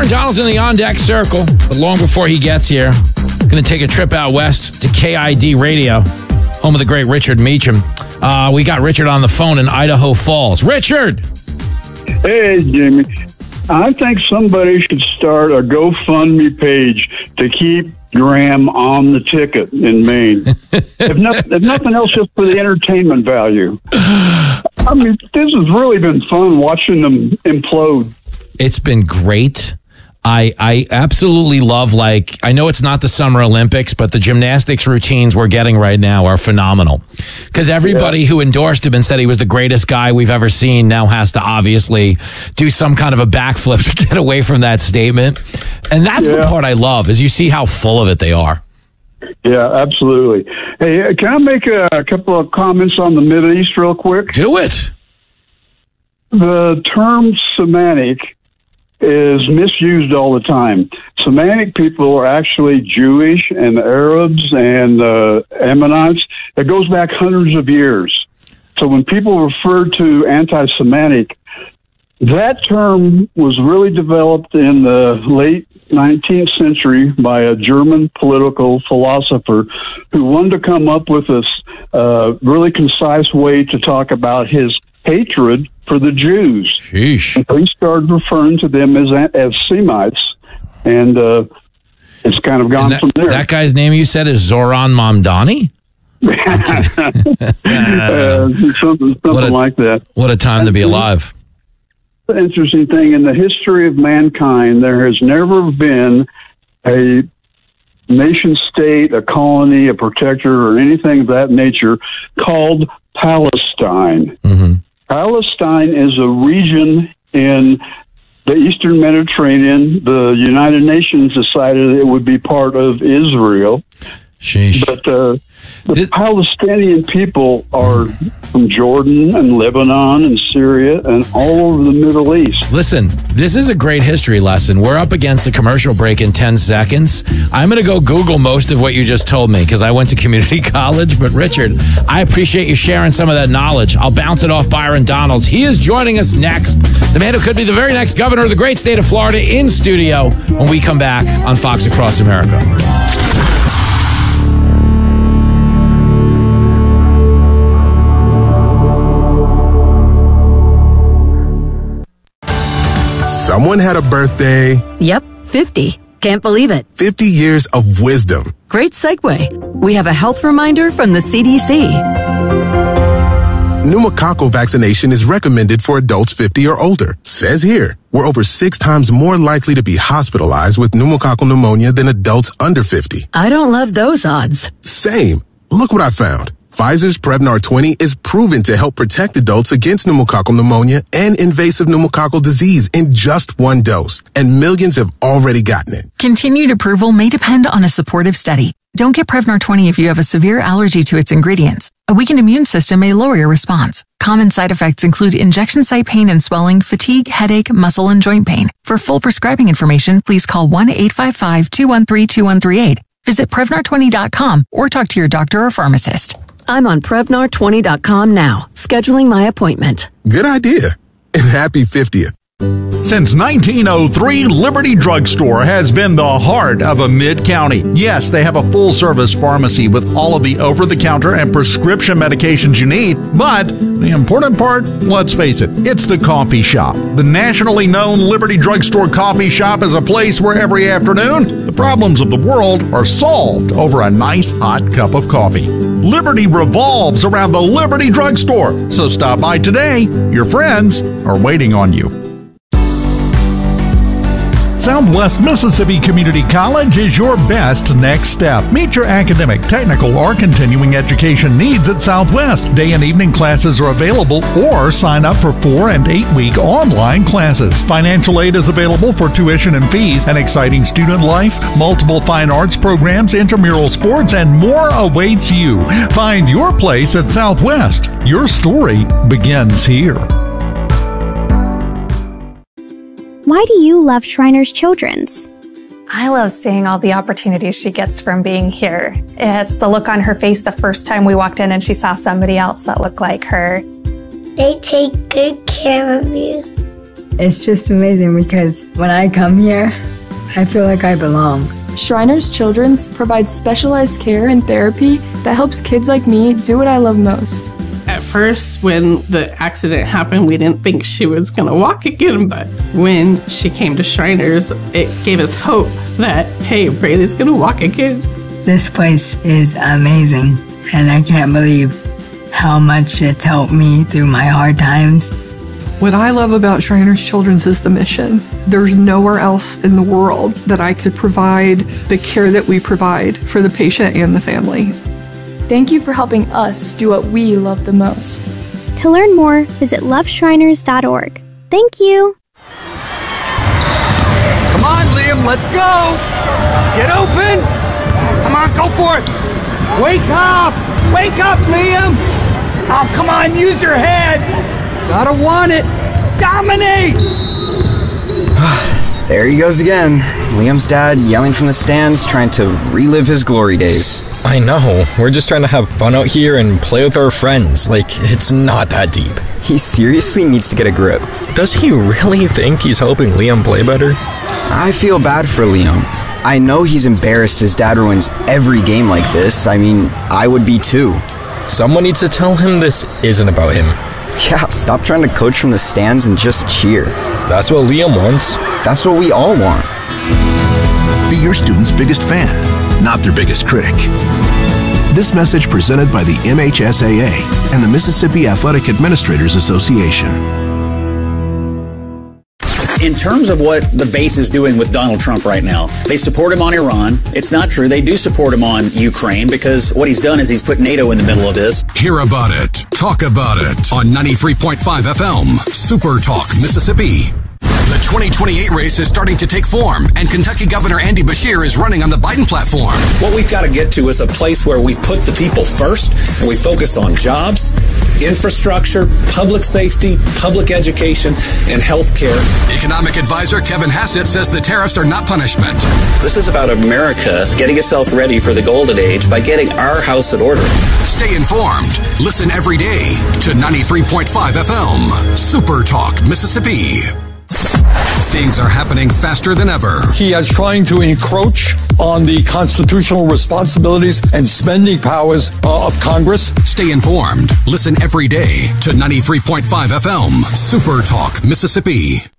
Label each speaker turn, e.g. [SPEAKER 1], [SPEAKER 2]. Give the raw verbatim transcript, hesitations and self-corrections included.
[SPEAKER 1] Donald's in the on-deck circle, but long before he gets here, going to take a trip out west to K I D Radio, home of the great Richard Meacham. Uh, we got Richard on the phone in Idaho Falls. Richard!
[SPEAKER 2] Hey, Jimmy. I think somebody should start a GoFundMe page to keep Graham on the ticket in Maine. if, not, if nothing else, just for the entertainment value. I mean, this has really been fun watching them implode.
[SPEAKER 1] It's been great. I I absolutely love, like, I know it's not the Summer Olympics, but the gymnastics routines we're getting right now are phenomenal. Because everybody yeah. who endorsed him and said he was the greatest guy we've ever seen now has to obviously do some kind of a backflip to get away from that statement. And that's yeah. the part I love, is you see how full of it they are.
[SPEAKER 2] Yeah, absolutely. Hey, can I make a, a couple of comments on the Middle East real quick?
[SPEAKER 1] Do it.
[SPEAKER 2] The term Semitic is misused all the time. Semitic people are actually Jewish and the Arabs and the uh, Ammonites. It goes back hundreds of years. So when people refer to anti-Semitic, that term was really developed in the late nineteenth century by a German political philosopher who wanted to come up with this uh, really concise way to talk about his hatred for the Jews.
[SPEAKER 1] Sheesh.
[SPEAKER 2] So he started referring to them as as Semites, and uh, it's kind of gone
[SPEAKER 1] that,
[SPEAKER 2] from there.
[SPEAKER 1] That guy's name you said is Zoran Mamdani?
[SPEAKER 2] uh, something something
[SPEAKER 1] a,
[SPEAKER 2] like that.
[SPEAKER 1] What a time to be alive.
[SPEAKER 2] The interesting thing, in the history of mankind, there has never been a nation state, a colony, a protector, or anything of that nature called Palestine.
[SPEAKER 1] Mm-hmm.
[SPEAKER 2] Palestine is a region in the Eastern Mediterranean. The United Nations decided it would be part of Israel.
[SPEAKER 1] Sheesh.
[SPEAKER 2] But uh, the
[SPEAKER 1] this-
[SPEAKER 2] Palestinian people are from Jordan and Lebanon and Syria and all over the Middle East.
[SPEAKER 1] Listen, this is a great history lesson. We're up against a commercial break in ten seconds. I'm going to go Google most of what you just told me because I went to community college. But Richard, I appreciate you sharing some of that knowledge. I'll bounce it off Byron Donalds. He is joining us next. The man who could be the very next governor of the great state of Florida in studio when we come back on Fox Across America.
[SPEAKER 3] Someone had a birthday.
[SPEAKER 4] Yep, fifty. Can't believe it.
[SPEAKER 3] fifty years of wisdom.
[SPEAKER 4] Great segue. We have a health reminder from the C D C.
[SPEAKER 3] Pneumococcal vaccination is recommended for adults fifty or older. Says here, we're over six times more likely to be hospitalized with pneumococcal pneumonia than adults under fifty.
[SPEAKER 4] I don't love those odds.
[SPEAKER 3] Same. Look what I found. Pfizer's Prevnar twenty is proven to help protect adults against pneumococcal pneumonia and invasive pneumococcal disease in just one dose, and millions have already gotten it.
[SPEAKER 5] Continued approval may depend on a supportive study. Don't get Prevnar twenty if you have a severe allergy to its ingredients. A weakened immune system may lower your response. Common side effects include injection site pain and swelling, fatigue, headache, muscle, and joint pain. For full prescribing information, please call one eight five five, two one three, two one three eight. Visit Prevnar twenty dot com or talk to your doctor or pharmacist.
[SPEAKER 4] I'm on Prevnar twenty dot com now, scheduling my appointment.
[SPEAKER 3] Good idea. And happy fiftieth.
[SPEAKER 6] Since nineteen oh three, Liberty Drugstore has been the heart of a mid-county. Yes, they have a full-service pharmacy with all of the over-the-counter and prescription medications you need. But the important part, let's face it, it's the coffee shop. The nationally known Liberty Drugstore coffee shop is a place where every afternoon, the problems of the world are solved over a nice hot cup of coffee. Liberty revolves around the Liberty Drugstore. So stop by today. Your friends are waiting on you. Southwest Mississippi Community College is your best next step. Meet your academic, technical, or continuing education needs at Southwest. Day and evening classes are available, or sign up for four and eight week online classes. Financial aid is available for tuition and fees, an exciting student life, multiple fine arts programs, intramural sports, and more awaits you. Find your place at Southwest. Your story begins here.
[SPEAKER 7] Why do you love Shriners Children's?
[SPEAKER 8] I love seeing all the opportunities she gets from being here. It's the look on her face the first time we walked in and she saw somebody else that looked like her.
[SPEAKER 9] They take good care of you. It's just amazing because when I come here, I feel like I belong.
[SPEAKER 10] Shriners Children's provides specialized care and therapy that helps kids like me do what I love most.
[SPEAKER 11] At first, when the accident happened, we didn't think she was going to walk again, but when she came to Shriners, it gave us hope that, hey, Braylee's going to walk again.
[SPEAKER 9] This place is amazing, and I can't believe how much it's helped me through my hard times.
[SPEAKER 12] What I love about Shriners Children's is the mission. There's nowhere else in the world that I could provide the care that we provide for the patient and the family.
[SPEAKER 10] Thank you for helping us do what we love the most.
[SPEAKER 7] To learn more, visit love shriners dot org. Thank you.
[SPEAKER 13] Come on, Liam, let's go. Get open. Come on, go for it. Wake up. Wake up, Liam. Oh, come on, use your head. Gotta want it. Dominate.
[SPEAKER 14] There he goes again. Liam's dad yelling from the stands, trying to relive his glory days.
[SPEAKER 15] I know. We're just trying to have fun out here and play with our friends. Like, it's not that deep.
[SPEAKER 14] He seriously needs to get a grip.
[SPEAKER 15] Does he really think he's helping Liam play better?
[SPEAKER 14] I feel bad for Liam. I know he's embarrassed his dad ruins every game like this. I mean, I would be too.
[SPEAKER 15] Someone needs to tell him this isn't about him.
[SPEAKER 14] Yeah, stop trying to coach from the stands and just cheer.
[SPEAKER 15] That's what Liam wants.
[SPEAKER 14] That's what we all want.
[SPEAKER 16] Be your student's biggest fan, not their biggest critic. This message presented by the M H S A A and the Mississippi Athletic Administrators Association.
[SPEAKER 17] In terms of what the base is doing with Donald Trump right now, they support him on Iran. It's not true. They do support him on Ukraine because what he's done is he's put NATO in the middle of this.
[SPEAKER 18] Hear about it. Talk about it on ninety-three point five F M, Super Talk, Mississippi. The twenty twenty-eight race is starting to take form, and Kentucky Governor Andy Beshear is running on the Biden platform.
[SPEAKER 17] What we've got to get to is a place where we put the people first and we focus on jobs, infrastructure, public safety, public education, and health care.
[SPEAKER 18] Economic advisor Kevin Hassett says the tariffs are not punishment.
[SPEAKER 17] This is about America getting itself ready for the golden age by getting our house in order.
[SPEAKER 18] Stay informed. Listen every day to ninety-three point five F M, Super Talk, Mississippi. Things are happening faster than ever.
[SPEAKER 19] He is trying to encroach on the constitutional responsibilities and spending powers uh, of Congress.
[SPEAKER 18] Stay informed. Listen every day to ninety-three point five F M, Super Talk, Mississippi.